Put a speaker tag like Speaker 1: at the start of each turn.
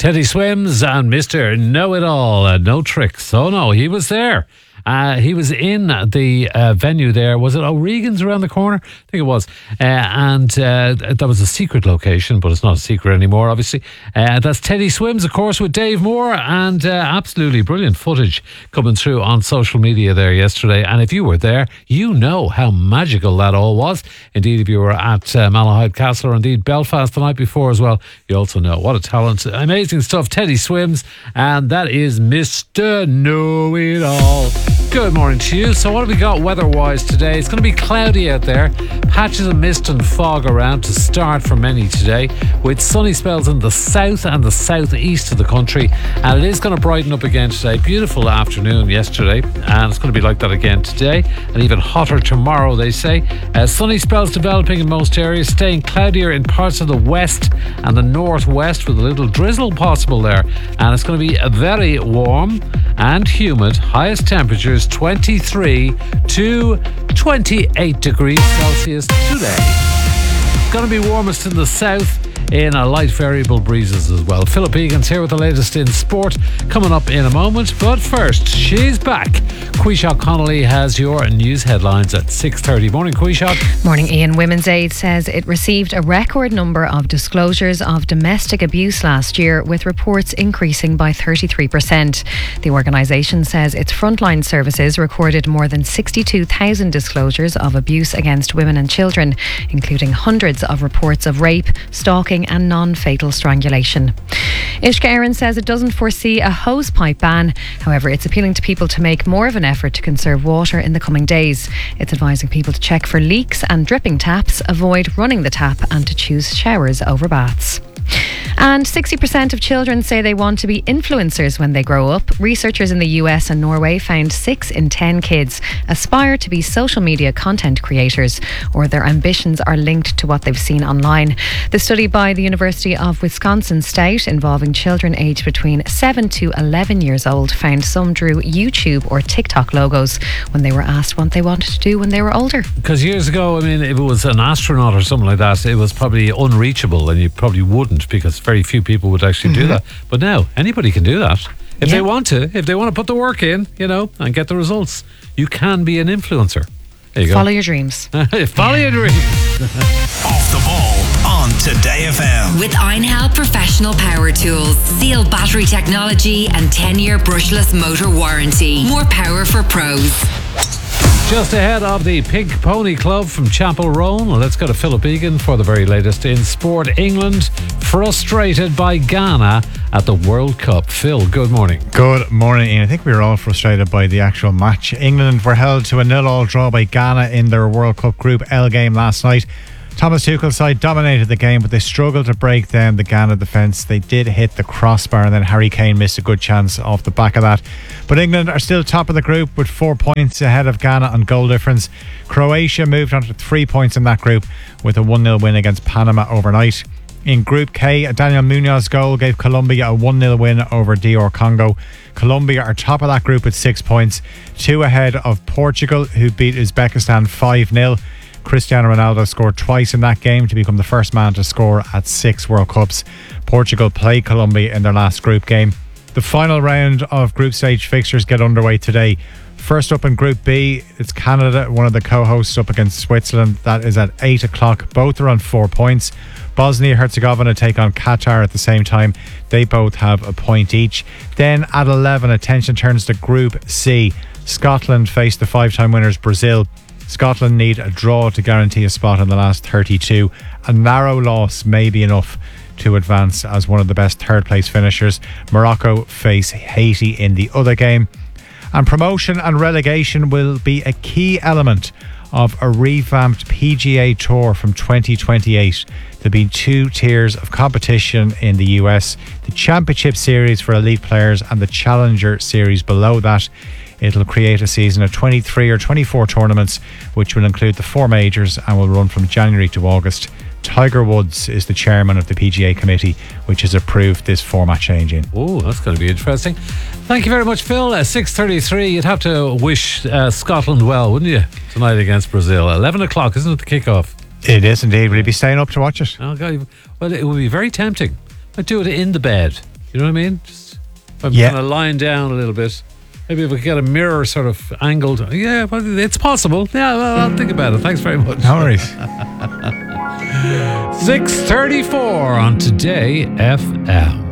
Speaker 1: Teddy Swims and Mr. Know-It-All. No tricks. Oh no, he was there. He was in the venue there. Was it O'Regan's around the corner? I think it was. And that was a secret location, but it's not a secret anymore, obviously. That's Teddy Swims, of course, with Dave Moore. And absolutely brilliant footage coming through on social media there yesterday. And if you were there, you know how magical that all was. Indeed, if you were at Malahide Castle or indeed Belfast the night before as well, you also know what a talent. Amazing stuff. Teddy Swims. And that is Mr. Know-It-All. Good morning to you. So what have we got weather-wise today? It's going to be cloudy out there. Patches of mist and fog around to start for many today, with sunny spells in the south and the southeast of the country. And it is going to brighten up again today. Beautiful afternoon yesterday, and it's going to be like that again today, and even hotter tomorrow, they say. Sunny spells developing in most areas, staying cloudier in parts of the west and the northwest with a little drizzle possible there. And it's going to be very warm and humid. Highest temperatures 23 to 28 degrees Celsius today. It's going to be warmest in the south, in a light variable breezes as well. Philip Egan's here with the latest in sport coming up in a moment, but first she's back. Quishak Connolly has your news headlines at 6:30. Morning, Quishak.
Speaker 2: Morning, Ian. Women's Aid says it received a record number of disclosures of domestic abuse last year, with reports increasing by 33%. The organisation says its frontline services recorded more than 62,000 disclosures of abuse against women and children, including hundreds of reports of rape, stalking and non-fatal strangulation. Uisce Éireann says it doesn't foresee a hosepipe ban. However, it's appealing to people to make more of an effort to conserve water in the coming days. It's advising people to check for leaks and dripping taps, avoid running the tap, and to choose showers over baths. And 60% of children say they want to be influencers when they grow up. Researchers in the US and Norway found 6 in 10 kids aspire to be social media content creators, or their ambitions are linked to what they've seen online. The study by the University of Wisconsin Stout, involving children aged between 7 to 11 years old, found some drew YouTube or TikTok logos when they were asked what they wanted to do when they were older.
Speaker 1: Because years ago, I mean, if it was an astronaut or something like that, it was probably unreachable, and you probably wouldn't, because very few people would actually do that. But now anybody can do that if they want to. If they want to put the work in, you know, and get the results, you can be an influencer. There you go.
Speaker 2: Follow your dreams.
Speaker 1: Follow your dreams.
Speaker 3: Off the ball on Today FM
Speaker 4: with Einhell Professional Power Tools, Seal battery technology and 10-year brushless motor warranty. More power for pros.
Speaker 1: Just ahead of the Pink Pony Club from Chapel Roan, let's go to Philip Egan for the very latest in sport. England frustrated by Ghana at the World Cup. Phil, good morning.
Speaker 5: Good morning, Ian. I think we were all frustrated by the actual match. England were held to a 0-0 draw by Ghana in their World Cup Group L game last night. Thomas Tuchel's side dominated the game, but they struggled to break down the Ghana defence. They did hit the crossbar, and then Harry Kane missed a good chance off the back of that. But England are still top of the group with 4 points ahead of Ghana on goal difference. Croatia moved on to 3 points in that group with a 1-0 win against Panama overnight. In Group K, Daniel Munoz goal gave Colombia a 1-0 win over DR Congo. Colombia are top of that group with 6 points, 2 ahead of Portugal, who beat Uzbekistan 5-0. Cristiano Ronaldo scored twice in that game to become the first man to score at 6 World Cups. Portugal play Colombia in their last group game. The final round of group stage fixtures get underway today. First up in Group B, it's Canada, one of the co-hosts, up against Switzerland. That is at 8 o'clock. Both are on 4 points. Bosnia-Herzegovina take on Qatar at the same time. They both have a point each. Then at 11, attention turns to Group C. Scotland face the 5-time winners Brazil. Scotland need a draw to guarantee a spot in the last 32. A narrow loss may be enough to advance as one of the best third place finishers. Morocco face Haiti in the other game. And promotion and relegation will be a key element of a revamped PGA Tour from 2028. There'll be 2 tiers of competition in the US. The Championship Series for elite players and the Challenger Series below that. It'll create a season of 23 or 24 tournaments, which will include the 4 majors and will run from January to August. Tiger Woods is the chairman of the PGA committee, which has approved this format change in.
Speaker 1: Oh, that's going to be interesting. Thank you very much, Phil. 6:33. You'd have to wish Scotland well, wouldn't you, tonight against Brazil? 11 o'clock, isn't it, the kickoff?
Speaker 5: It is indeed. Will you be staying up to watch it?
Speaker 1: Oh, God. Well, it would be very tempting. I'd do it in the bed. You know what I mean? Just if I'm
Speaker 5: Yeah.
Speaker 1: kind of lying down a little bit. Maybe if we could get a mirror sort of angled. Yeah, well, it's possible. Yeah, well, I'll think about it. Thanks very much.
Speaker 5: No worries.
Speaker 1: 6:34 on Today FM.